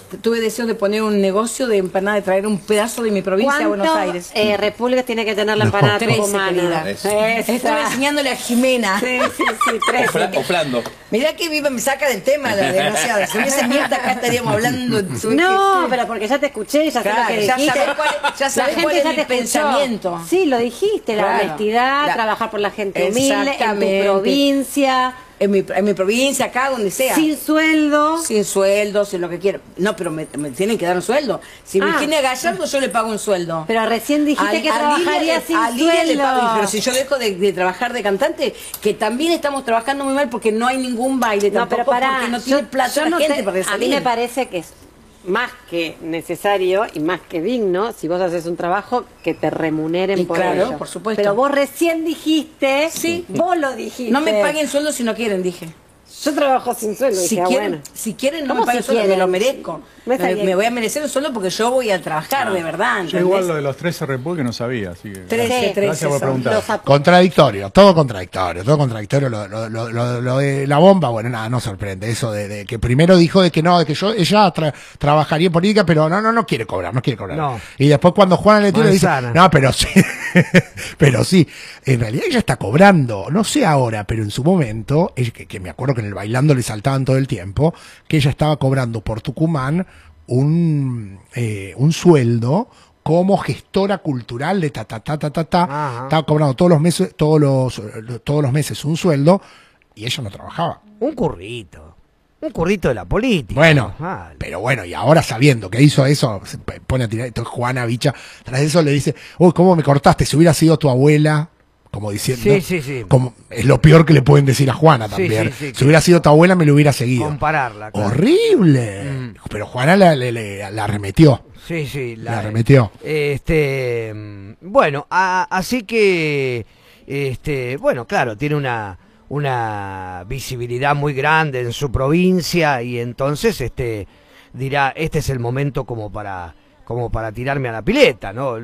tuve deseo de poner un negocio de empanada, de traer un pedazo de mi provincia a Buenos Aires. República tiene que tener la empanada tucumana? Estoy enseñándole a Jimena. Sí, 13. Oflando. Mirá que viva, me saca del tema la desgraciada. Si hubiese Mirta acá estaríamos hablando. No, pero porque ya te escuché, ya sé lo que dijiste. Ya sabés cuál es mi pensamiento. Sí, lo dijiste, la honestidad, trabajar por la gente humilde, en tu provincia. En mi provincia, acá, donde sea. Sin sueldo. Sin sueldo, sin lo que quiera. No, pero me tienen que dar un sueldo. Si Virginia Gallardo, yo le pago un sueldo. Pero recién dijiste que trabajaría sin sueldo. Le pago, pero si yo dejo de trabajar de cantante, que también estamos trabajando muy mal porque no hay ningún baile tampoco, porque no tiene plata la gente para salir. A mí me parece que es más que necesario y más que digno, si vos haces un trabajo, que te remuneren por ello. Por supuesto. Pero vos recién dijiste, vos lo dijiste. No me paguen sueldo si no quieren, dije. Yo trabajo sin sueldo. Si quieren no me paguen sueldo, me lo merezco. Me voy a merecer un sueldo porque yo voy a trabar de verdad. Yo igual lo de los 13 República no sabía, así que 13. Gracias por preguntar. Contradictorio, todo contradictorio. Lo de la bomba, bueno, nada, no sorprende. Eso de que primero dijo de que ella trabajaría en política, pero no quiere cobrar. No. Y después cuando Juana le tira dice, no, pero sí, pero sí. En realidad ella está cobrando, no sé ahora, pero en su momento, que me acuerdo que en el bailando le saltaban todo el tiempo, que ella estaba cobrando por Tucumán un sueldo como gestora cultural de estaba cobrando todos los meses un sueldo y ella no trabajaba. Un currito de la política. Bueno, pero bueno, y ahora sabiendo que hizo eso, se pone a tirar. Entonces Juana Bicha, tras eso le dice, uy, ¿cómo me cortaste? Si hubiera sido tu abuela, como diciendo, sí. Como es lo peor que le pueden decir a Juana también. Si hubiera sido tu abuela me lo hubiera seguido. Compararla. Claro. Horrible. Pero Juana la arremetió. Sí, la arremetió. Bueno, así que, bueno, claro, tiene una visibilidad muy grande en su provincia y entonces, dirá, este es el momento como para tirarme a la pileta, ¿no?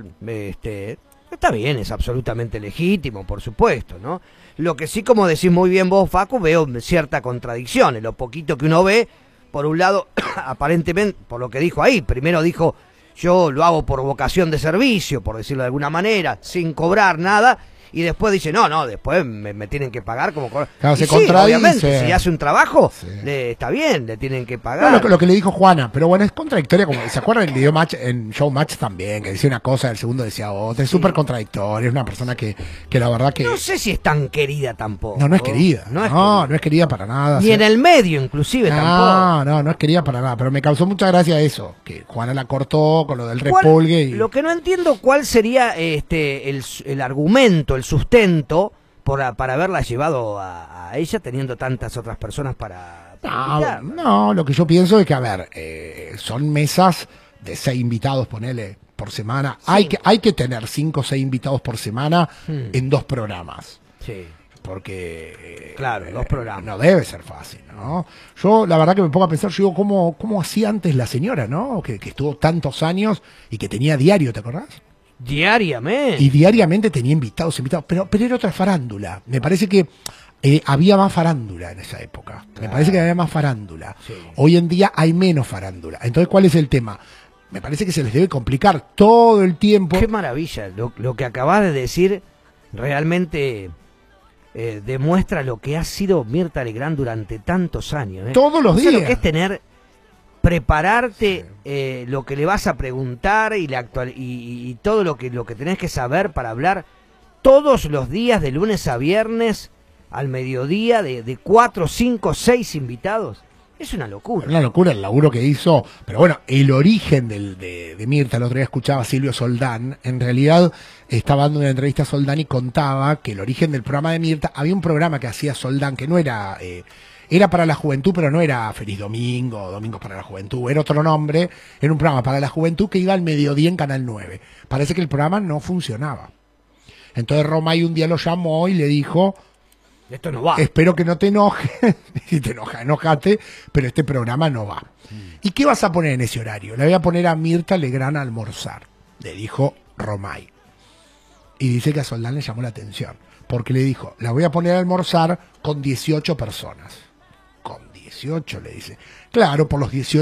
Está bien, es absolutamente legítimo, por supuesto, ¿no? Lo que sí, como decís muy bien vos, Facu, veo cierta contradicción en lo poquito que uno ve. Por un lado, aparentemente, por lo que dijo ahí, primero dijo, yo lo hago por vocación de servicio, por decirlo de alguna manera, sin cobrar nada, y después dice, no, después me tienen que pagar como... Claro, se contradice. Obviamente, si hace un trabajo, está bien, le tienen que pagar. No, lo que le dijo Juana, pero bueno, es contradictoria, como ¿se acuerdan el video match en Showmatch también? Que decía una cosa, el segundo decía otra, es súper contradictoria, es una persona que la verdad que... No sé si es tan querida tampoco. No es querida, no es querida para nada. Ni en el medio, inclusive, tampoco. No es querida para nada, pero me causó mucha gracia eso, que Juana la cortó con lo del repulgue y... Lo que no entiendo, ¿cuál sería el argumento, el sustento para haberla llevado a ella teniendo tantas otras personas para no, lo que yo pienso es que, a ver, son mesas de 6 invitados, ponele, por semana. Sí. Hay que tener 5 o 6 invitados por semana en 2 programas. Sí. Porque claro, 2 programas. No debe ser fácil, ¿no? Yo, la verdad que me pongo a pensar, yo digo, ¿cómo hacía antes la señora, ¿no? Que estuvo tantos años y que tenía diario, ¿te acordás? Diariamente. Y diariamente tenía invitados, pero era otra farándula. Me parece que había más farándula en esa época. Me parece que había más farándula. Sí. Hoy en día hay menos farándula. Entonces, ¿cuál es el tema? Me parece que se les debe complicar todo el tiempo. Qué maravilla. Lo que acabas de decir realmente demuestra lo que ha sido Mirta Legrand durante tantos años. Todos los días. Lo que es prepararte lo que le vas a preguntar y todo lo que tenés que saber para hablar todos los días de lunes a viernes al mediodía de 4, 5, 6 invitados. Es una locura. Una locura el laburo que hizo. Pero bueno, el origen de Mirta, el otro día escuchaba a Silvio Soldán, en realidad estaba dando una entrevista a Soldán y contaba que el origen del programa de Mirta, había un programa que hacía Soldán que no era... era para la juventud, pero no era Feliz Domingo, Domingos para la Juventud, era otro nombre, era un programa para la juventud que iba al mediodía en Canal 9. Parece que el programa no funcionaba. Entonces Romay un día lo llamó y le dijo, esto no va. Espero que no te enojes, si te enoja, enojate, pero este programa no va. ¿Y qué vas a poner en ese horario? Le voy a poner a Mirta Legrand a almorzar, le dijo Romay. Y dice que a Soldán le llamó la atención, porque le dijo, la voy a poner a almorzar con 18 personas. Con 18, le dice. Claro, por los 18